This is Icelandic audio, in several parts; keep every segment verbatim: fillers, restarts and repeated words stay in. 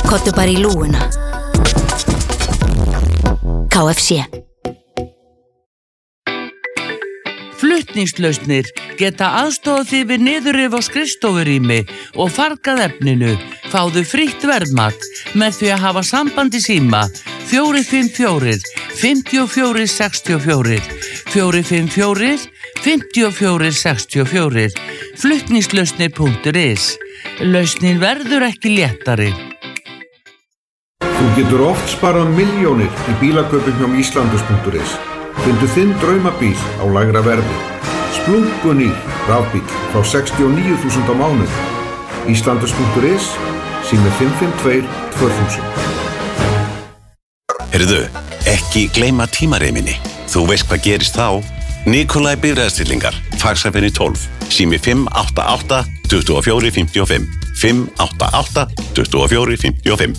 Komdu bara í lúguna. K F C. Flutningslausnir geta aðstofað þig við niðurrif á skrifstofurými og fargað efninu. Fáðu frítt verðmat með því að hafa samband í síma fjögur fimm fjögur, fimm fjögur sex fjögur, fjögur fimm fjögur, fimm fjögur sex fjögur, flutningslausnir punktur is. Lausnin verður ekki léttari. Þú getur oft sparað milljónir í bílakaupum hjá Íslandus punktur is. Fyndu þinn draumabíl á lægra verði. Splunkunýr rafbíl frá sextíu og níu þúsund á mánuði. Íslandus punktur is, sími fimm fimm tvö tvö þúsund. Heyrðu, ekki gleyma tímareiminni. Þú veist hvað gerist þá? Nikolai bifreiðastillingar, Faxafeni tólf, sími fimm átta átta, tvö fjögur fimm fimm, fimm átta átta, tvö fjögur fimm fimm.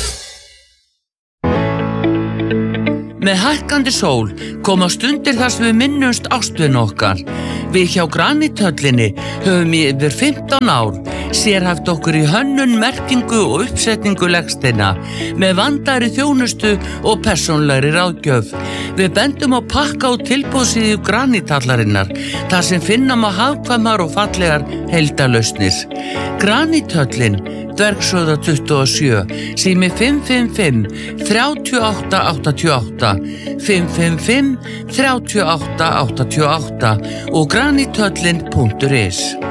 Með hækkandi sól koma stundir þar sem við minnumst ástvin okkar. Við hjá Granithöllinni höfum í yfir fimmtán ár sérhæft okkur í hönnun, merkingu og uppsetningu legsteina með vandaðri þjónustu og persónulegri ráðgjöf. Við bendum á pakka og tilboðsíðu Granithallarinnar þar sem finna má hagkvæmar og fallegar heildarlausnir. Granithöllin, Dvergshöfða tuttugu og sjö, sími fimm fimm fimm, þrjú átta átta átta, fimm fimm fimm, þrjú átta átta átta og granithöllin punktur is.